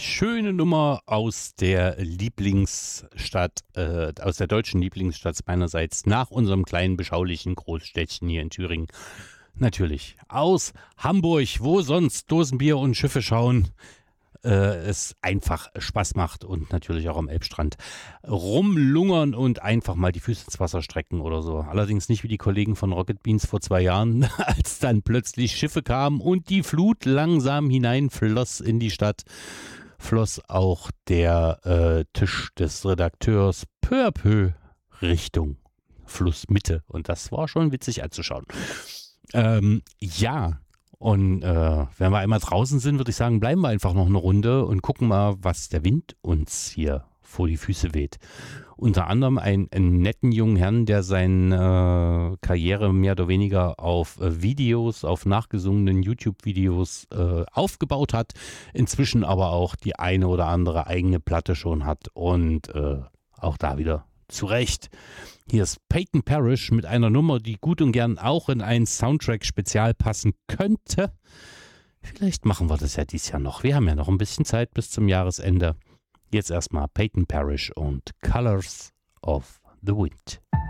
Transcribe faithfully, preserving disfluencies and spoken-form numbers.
Schöne Nummer aus der Lieblingsstadt, äh, aus der deutschen Lieblingsstadt meinerseits, nach unserem kleinen, beschaulichen Großstädtchen hier in Thüringen. Natürlich aus Hamburg, wo sonst Dosenbier und Schiffe schauen, äh, es einfach Spaß macht und natürlich auch am Elbstrand rumlungern und einfach mal die Füße ins Wasser strecken oder so. Allerdings nicht wie die Kollegen von Rocket Beans vor zwei Jahren, als dann plötzlich Schiffe kamen und die Flut langsam hineinfloss in die Stadt. Floss auch der äh, Tisch des Redakteurs peu à peu Richtung Flussmitte. Und das war schon witzig anzuschauen. Ähm, ja, und äh, wenn wir einmal draußen sind, würde ich sagen, bleiben wir einfach noch eine Runde und gucken mal, was der Wind uns hier vor die Füße weht. Unter anderem einen, einen netten jungen Herrn, der seine äh, Karriere mehr oder weniger auf äh, Videos, auf nachgesungenen YouTube-Videos äh, aufgebaut hat, inzwischen aber auch die eine oder andere eigene Platte schon hat und äh, auch da wieder zu Recht. Hier ist Peyton Parrish mit einer Nummer, die gut und gern auch in einen Soundtrack-Spezial passen könnte. Vielleicht machen wir das ja dieses Jahr noch. Wir haben ja noch ein bisschen Zeit bis zum Jahresende. Jetzt erstmal Peyton Parrish und Colors of the Wind.